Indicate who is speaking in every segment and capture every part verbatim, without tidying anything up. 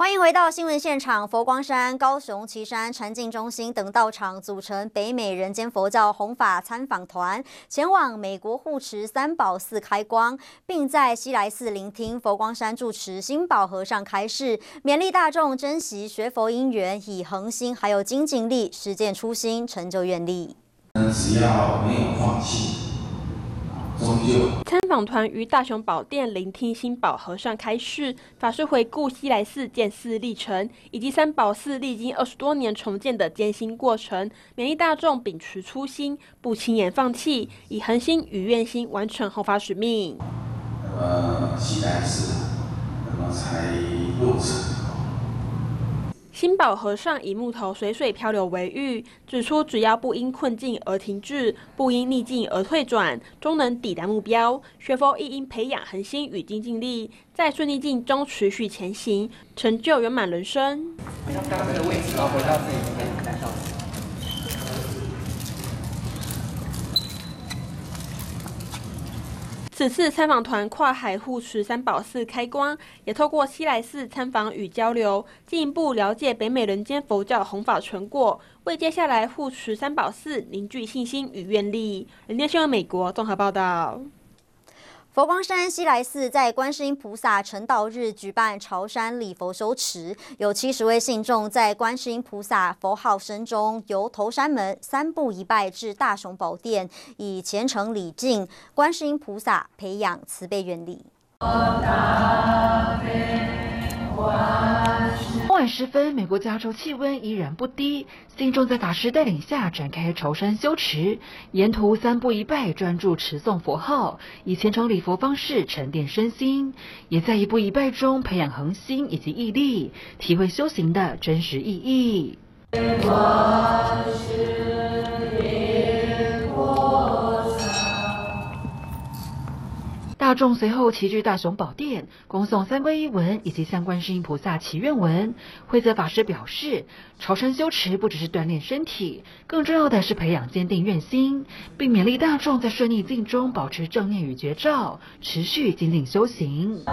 Speaker 1: 欢迎回到新闻现场。佛光山、高雄旗山禅净中心等道场组成北美人间佛教弘法参访团，前往美国护持三宝寺开光，并在西来寺聆听佛光山住持心保和尚开示，勉励大众珍惜学佛因缘，以恒心还有精进力实践初心，成就愿力。
Speaker 2: 只要没有放弃。
Speaker 3: 参访团于大雄宝殿聆听心保和尚开示，法师回顾西来寺建寺历程，以及三宝寺历经二十多年重建的艰辛过程，勉励大众秉持初心，不轻言放弃，以恒心与愿心完成弘法使命。
Speaker 2: 那么西来寺，那么才落成。
Speaker 3: 心保和尚以木头水水漂流为喻，指出只要不因困境而停滞，不因逆境而退转，终能抵达目标。学佛亦应培养恒心与精进力，在顺逆境中持续前行，成就圆满人生。
Speaker 4: 像刚刚这个位置，然后回到自己这边。
Speaker 3: 此次参访团跨海护持三宝寺开光，也透过西来寺参访与交流，进一步了解北美人间佛教弘法成果，为接下来护持三宝寺凝聚信心与愿力。人间新闻美国综合报道。
Speaker 1: 佛光山西来寺在观世音菩萨成道日举办朝山礼佛修持，有七十位信众在观世音菩萨佛号声中，由头山门三步一拜至大雄宝殿，以虔诚礼敬观世音菩萨，培养慈悲愿力。
Speaker 5: 傍晚时分，美国加州气温依然不低，信众在法师带领下展开朝山修持，沿途三步一拜，专注持诵佛号，以虔诚礼佛方式沉淀身心，也在一步一拜中培养恒心以及毅力，体会修行的真实意义。 大众随后齐聚大雄宝殿，恭诵三皈依文以及向观世音菩萨祈愿文。慧泽法师表示，朝山修持不只是锻炼身体，更重要的是培养坚定愿心，并勉励大众在顺逆境中保持正念与觉照，持续精进修行。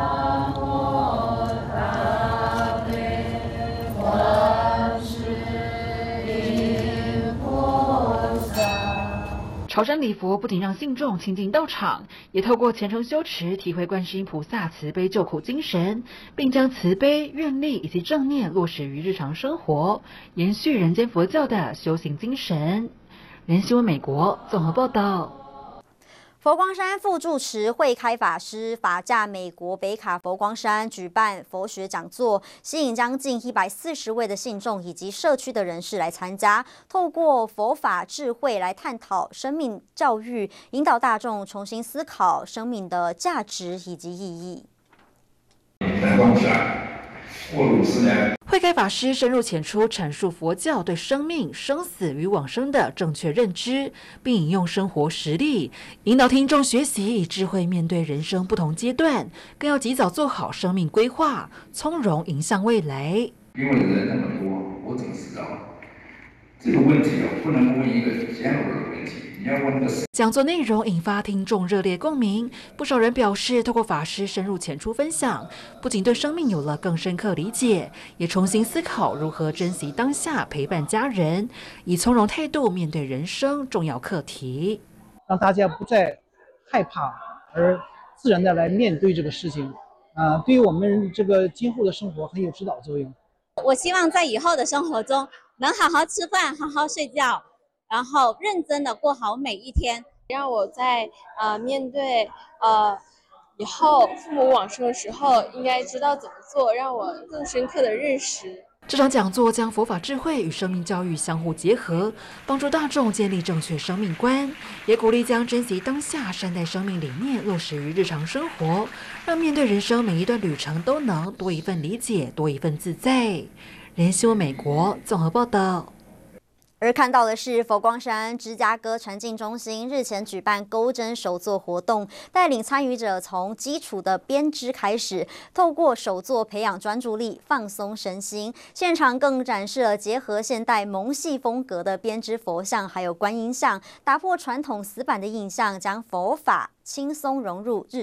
Speaker 5: 朝山礼佛不仅让信众亲近道场，也透过虔诚修持，体会观世音菩萨慈悲救苦精神，并将慈悲、愿力以及正念落实于日常生活，延续人间佛教的修行精神。人新闻美国综合报道。
Speaker 1: 佛光山副住持慧开法师法驾美国北卡佛光山举办佛学讲座，吸引将近一百四十位的信众以及社区的人士来参加，透过佛法智慧来探讨生命教育，引导大众重新思考生命的价值以及意义。
Speaker 5: 慧开法师深入浅出阐述佛教对生命、生死与往生的正确认知，并引用生活实例，引导听众学习以智慧面对人生不同阶段，更要及早做好生命规划，从容迎向未来。
Speaker 6: 因为人那么多，我怎么知道？这个问题啊，不能问一个 general 的问题。
Speaker 5: 讲座内容引发听众热烈共鸣，不少人表示，透过法师深入浅出分享，不仅对生命有了更深刻理解，也重新思考如何珍惜当下，陪伴家人，以从容态度面对人生重要课题，
Speaker 7: 让大家不再害怕，而自然的来面对这个事情，啊、呃，对于我们这个今后的生活很有指导作用。
Speaker 8: 我希望在以后的生活中，能好好吃饭，好好睡觉。 然后认真的过好每一天，
Speaker 9: 让我在呃面对呃以后父母往生的时候，应该知道怎么做，让我更深刻的认识。
Speaker 5: 这场讲座将佛法智慧与生命教育相互结合，帮助大众建立正确生命观，也鼓励将珍惜当下、善待生命理念落实于日常生活，让面对人生每一段旅程都能多一份理解，多一份自在。人新闻美国综合报道。
Speaker 1: 而看到的是佛光山芝加哥禅净中心日前举办钩针手作活动，带领参与者从基础的编织开始，透过手作培养专注力，放松身心。现场更展示了结合现代蒙系风格的编织佛像，还有观音像，打破传统死板的印象，将佛法轻松融入日